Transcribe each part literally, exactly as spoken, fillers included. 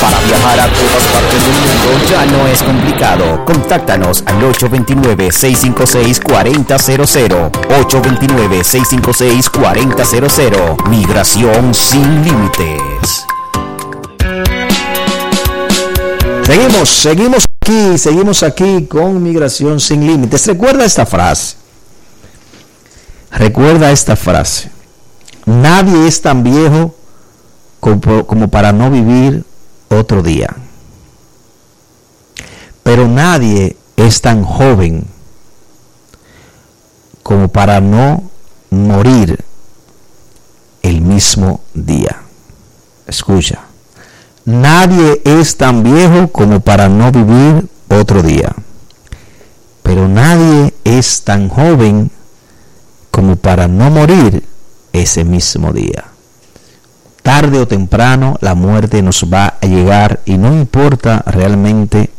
Para viajar a todas partes del mundo ya no es complicado. Contáctanos al ocho dos nueve, seis cinco seis, cuatro cero cero cero. ocho dos nueve, seis cinco seis, cuatro cero cero cero. Migración sin límites. Seguimos, seguimos aquí, seguimos aquí con Migración sin límites. Recuerda esta frase. Recuerda esta frase. Nadie es tan viejo como, como para no vivir otro día. Pero nadie es tan joven como para no morir el mismo día. Escucha. Nadie es tan viejo como para no vivir otro día. Pero nadie es tan joven como para no morir ese mismo día. Tarde o temprano la muerte nos va a llegar y no importa realmente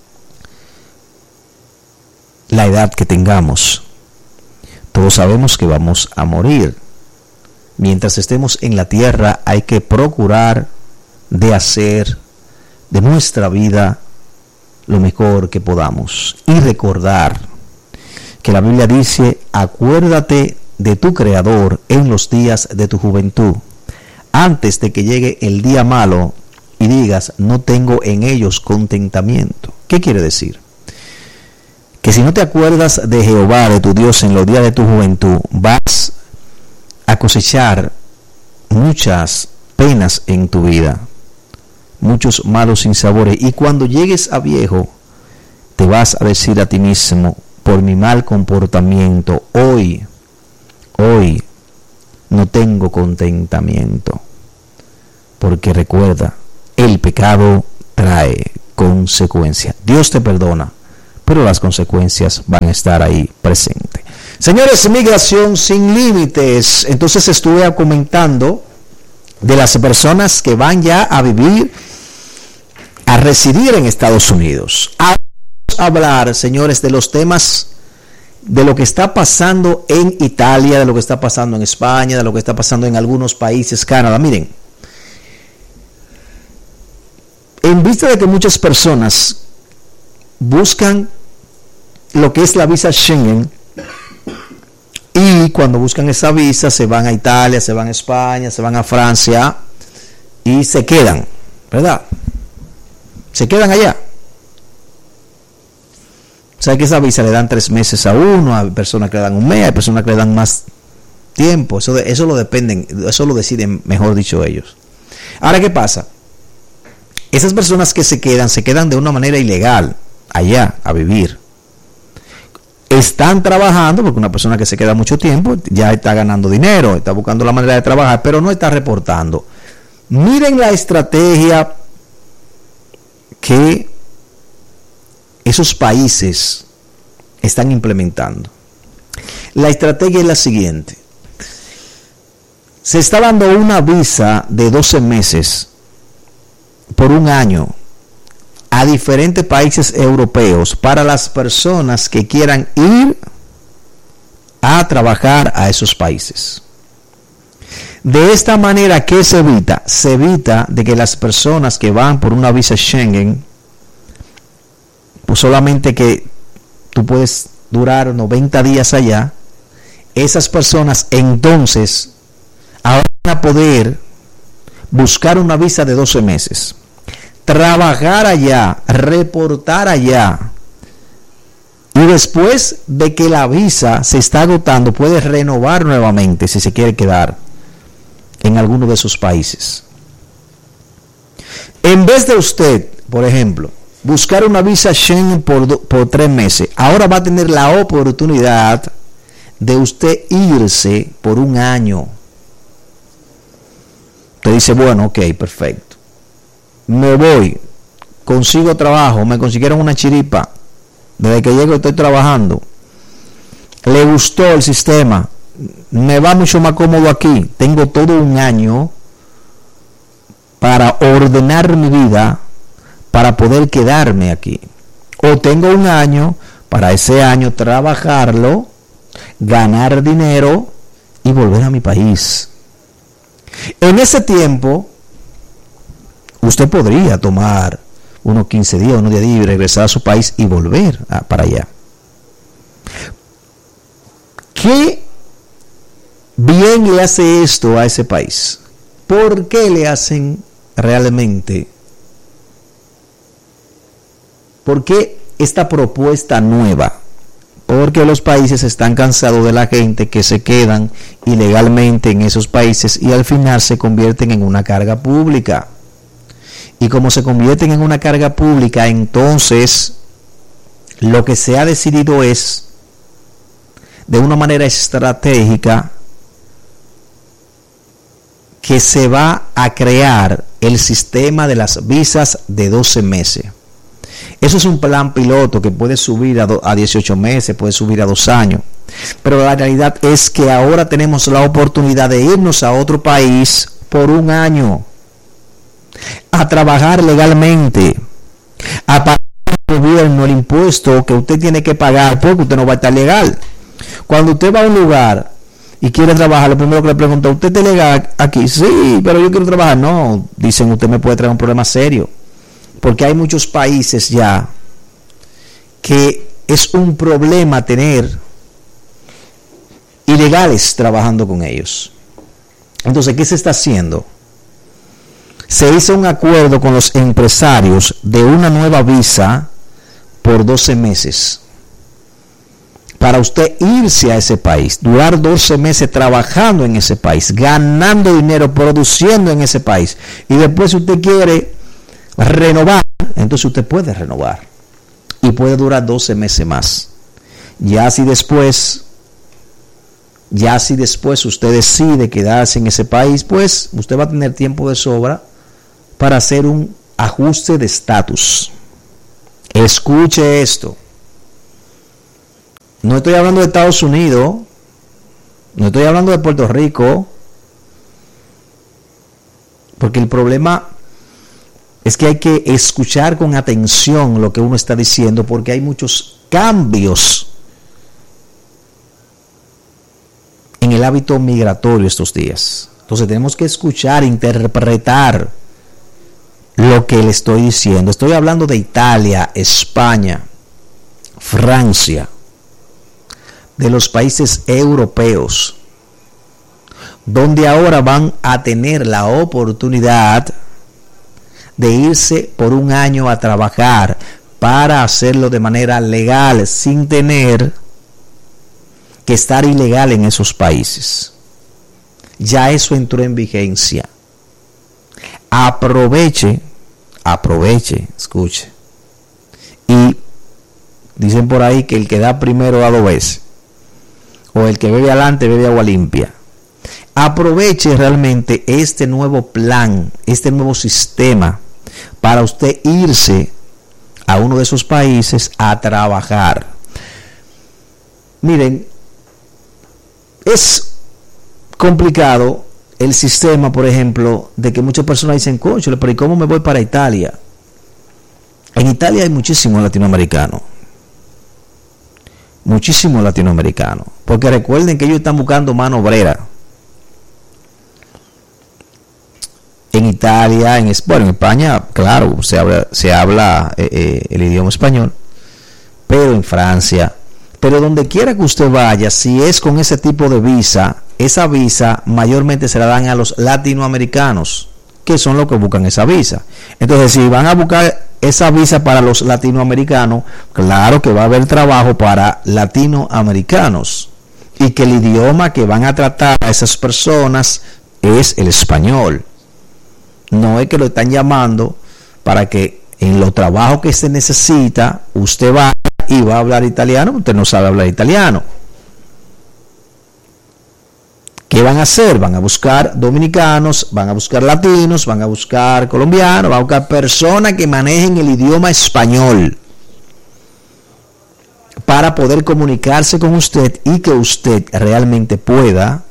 la edad que tengamos. Todos sabemos que vamos a morir. Mientras estemos en la tierra hay que procurar de hacer de nuestra vida lo mejor que podamos y recordar que la Biblia dice: acuérdate de tu Creador en los días de tu juventud, antes de que llegue el día malo y digas no tengo en ellos contentamiento. ¿Qué quiere decir? Que si no te acuerdas de Jehová, de tu Dios, en los días de tu juventud, vas a cosechar muchas penas en tu vida, muchos malos sinsabores, y cuando llegues a viejo te vas a decir a ti mismo: por mi mal comportamiento hoy hoy no tengo contentamiento. Porque recuerda, el pecado trae consecuencias. Dios te perdona, pero las consecuencias van a estar ahí presentes. Señores, Migración sin límites. Entonces estuve comentando de las personas que van ya a vivir, a residir en Estados Unidos. Vamos a hablar, señores, de los temas, de lo que está pasando en Italia, de lo que está pasando en España, de lo que está pasando en algunos países, Canadá. Miren, en vista de que muchas personas buscan lo que es la visa Schengen, y cuando buscan esa visa se van a Italia, se van a España, se van a Francia y se quedan, ¿verdad? Se quedan allá. O sea que esa visa le dan tres meses a uno, hay personas que le dan un mes, hay personas que le dan más tiempo. Eso, de, eso lo dependen, eso lo deciden, mejor dicho, ellos. Ahora, ¿qué pasa? Esas personas que se quedan, se quedan de una manera ilegal allá a vivir. Están trabajando, porque una persona que se queda mucho tiempo ya está ganando dinero, está buscando la manera de trabajar, pero no está reportando. Miren la estrategia que esos países están implementando. La estrategia es la siguiente: se está dando una visa de doce meses por un año a diferentes países europeos para las personas que quieran ir a trabajar a esos países. De esta manera, ¿qué se evita? Se evita de que las personas que van por una visa Schengen, pues solamente que tú puedes durar noventa días allá, esas personas entonces ahora van a poder buscar una visa de doce meses, trabajar allá, reportar allá, y después de que la visa se está agotando puede renovar nuevamente si se quiere quedar en alguno de esos países. En vez de usted, por ejemplo, buscar una visa Schengen por, do, por tres meses, ahora va a tener la oportunidad de usted irse por un año. Usted dice, bueno, ok, perfecto, me voy, consigo trabajo, me consiguieron una chiripa, desde que llego estoy trabajando, le gustó el sistema, me va mucho más cómodo aquí, tengo todo un año para ordenar mi vida, para poder quedarme aquí, o tengo un año para ese año trabajarlo, ganar dinero y volver a mi país. En ese tiempo usted podría tomar unos quince días, unos diez días y regresar a su país y volver a, para allá. ¿Qué bien le hace esto a ese país? ¿Por qué le hacen realmente? ¿Por qué esta propuesta nueva? Porque los países están cansados de la gente que se quedan ilegalmente en esos países y al final se convierten en una carga pública. Y como se convierten en una carga pública, entonces lo que se ha decidido es, de una manera estratégica, que se va a crear el sistema de las visas de doce meses. Eso es un plan piloto que puede subir a, do, a dieciocho meses, puede subir a dos años. Pero la realidad es que ahora tenemos la oportunidad de irnos a otro país por un año, a trabajar legalmente, a pagar al gobierno el impuesto que usted tiene que pagar porque usted no va a estar legal. Cuando usted va a un lugar y quiere trabajar, lo primero que le pregunta, ¿usted está legal aquí? Sí, pero yo quiero trabajar. No, dicen, usted me puede traer un problema serio. Porque hay muchos países ya que es un problema tener ilegales trabajando con ellos. Entonces, ¿qué se está haciendo? Se hizo un acuerdo con los empresarios de una nueva visa por doce meses. Para usted irse a ese país, durar doce meses trabajando en ese país, ganando dinero, produciendo en ese país. Y después, si usted quiere renovar, entonces usted puede renovar y puede durar doce meses más. Ya si después ya si después usted decide quedarse en ese país, pues usted va a tener tiempo de sobra para hacer un ajuste de estatus. Escuche esto. No estoy hablando de Estados Unidos, no estoy hablando de Puerto Rico, porque el problema es que hay que escuchar con atención lo que uno está diciendo, porque hay muchos cambios en el hábito migratorio estos días. Entonces tenemos que escuchar, interpretar lo que le estoy diciendo. Estoy hablando de Italia, España, Francia, de los países europeos, donde ahora van a tener la oportunidad de irse por un año a trabajar para hacerlo de manera legal, sin tener que estar ilegal en esos países. Ya eso entró en vigencia. Aproveche, aproveche, escuche. Y dicen por ahí que el que da primero da dos veces, o el que bebe adelante bebe agua limpia. Aproveche realmente este nuevo plan, este nuevo sistema, para usted irse a uno de esos países a trabajar. Miren, es complicado el sistema, por ejemplo, de que muchas personas dicen, concho, pero ¿y cómo me voy para Italia? En Italia hay muchísimos latinoamericanos. Muchísimos latinoamericanos. Porque recuerden que ellos están buscando mano obrera. En Italia, en, bueno, en España, claro, se habla, se habla eh, eh, el idioma español, pero en Francia, pero donde quiera que usted vaya, si es con ese tipo de visa, esa visa mayormente se la dan a los latinoamericanos, que son los que buscan esa visa. Entonces, si van a buscar esa visa para los latinoamericanos, claro que va a haber trabajo para latinoamericanos, y que el idioma que van a tratar a esas personas es el español. No es que lo están llamando para que en los trabajos que se necesita usted va y va a hablar italiano, usted no sabe hablar italiano. ¿Qué van a hacer? Van a buscar dominicanos, van a buscar latinos, van a buscar colombianos, van a buscar personas que manejen el idioma español para poder comunicarse con usted y que usted realmente pueda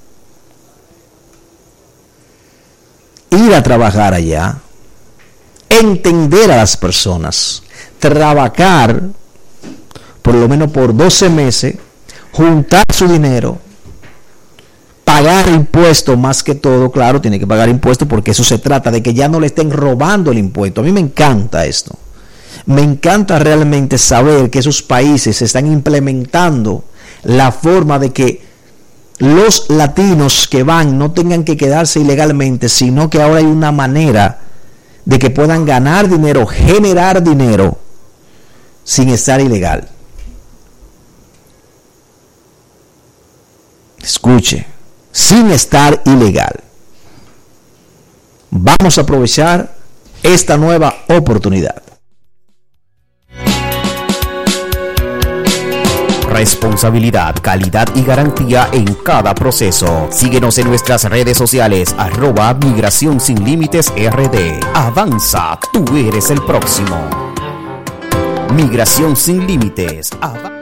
ir a trabajar allá, entender a las personas, trabajar por lo menos por doce meses, juntar su dinero, pagar impuestos más que todo, claro, tiene que pagar impuestos porque eso se trata de que ya no le estén robando el impuesto. A mí me encanta esto. Me encanta realmente saber que esos países están implementando la forma de que los latinos que van no tengan que quedarse ilegalmente, sino que ahora hay una manera de que puedan ganar dinero, generar dinero sin estar ilegal. Escuche, sin estar ilegal. Vamos a aprovechar esta nueva oportunidad. Responsabilidad, calidad y garantía en cada proceso. Síguenos en nuestras redes sociales, arroba Migración Sin Límites R D. Avanza, tú eres el próximo. Migración Sin Límites. Avanza.